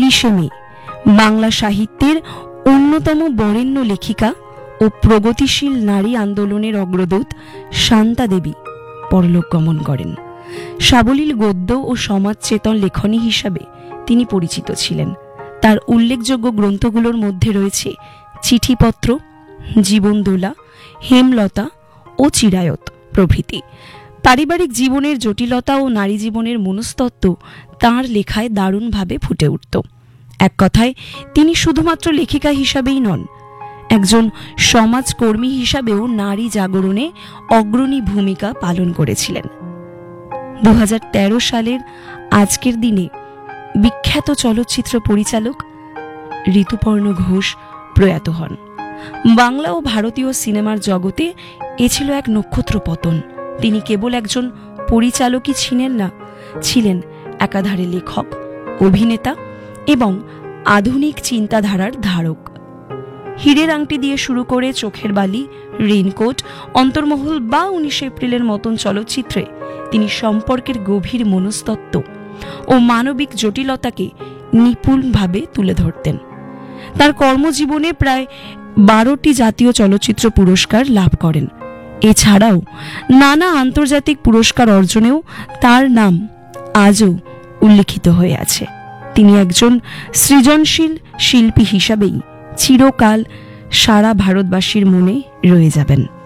23শে মে বাংলা সাহিত্যের অন্যতম বরেণ্য লেখিকা ও প্রগতিশীল নারী আন্দোলনের অগ্রদূত শান্তা দেবী পরলোক গমন করেন। সাবলীল গদ্য ও সমাজচেতন লেখনী হিসাবে তিনি পরিচিত ছিলেন। তার উল্লেখযোগ্য গ্রন্থগুলোর মধ্যে রয়েছে চিঠিপত্র, জীবনদোলা, হেমলতা ও চিরায়ত প্রভৃতি। পারিবারিক জীবনের জটিলতা ও নারী জীবনের মনস্তত্ত্ব তাঁর লেখায় দারুণভাবে ফুটে উঠত। এক কথায় তিনি শুধুমাত্র লেখিকা হিসাবেই নন, একজন সমাজকর্মী হিসাবেও নারী জাগরণে অগ্রণী ভূমিকা পালন করেছিলেন। 2013 সালের আজকের দিনে বিখ্যাত চলচ্চিত্র পরিচালক ঋতুপর্ণ ঘোষ প্রয়াত হন। বাংলা ও ভারতীয় সিনেমার জগতে এ ছিল এক নক্ষত্র পতন। তিনি কেবল একজন পরিচালকই ছিলেন না, ছিলেন একাধারে লেখক, অভিনেতা এবং আধুনিক চিন্তাধারার ধারক। হীরের আংটি দিয়ে শুরু করে চোখের বালি, রেইনকোট, অন্তর্মহল বা 19 এপ্রিলের মতন চলচ্চিত্রে তিনি সম্পর্কের গভীর মনস্তত্ত্ব ও মানবিক জটিলতাকে নিপুণভাবে তুলে ধরতেন। তার কর্মজীবনে প্রায় 12টি জাতীয় চলচ্চিত্র পুরস্কার লাভ করেন। এছাড়াও নানা আন্তর্জাতিক পুরস্কার অর্জনেও তার নাম আজও উল্লেখিত হয়ে আছে। তিনি একজন সৃজনশীল শিল্পী হিসাবেই চিরকাল সারা ভারতবাসীর মনে রয়ে যাবেন।